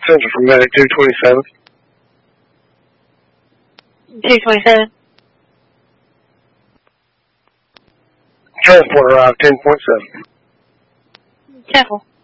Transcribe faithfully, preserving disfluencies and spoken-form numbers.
Central for Medic two twenty-seven. two twenty-seven. Transport arrived ten point seven. Careful.